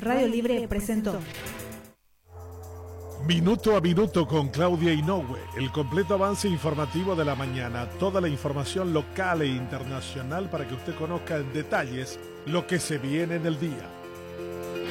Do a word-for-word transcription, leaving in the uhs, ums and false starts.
Radio Libre presentó Minuto a Minuto con Claudia Inoue, el completo avance informativo de la mañana, toda la información local e internacional para que usted conozca en detalles lo que se viene en el día.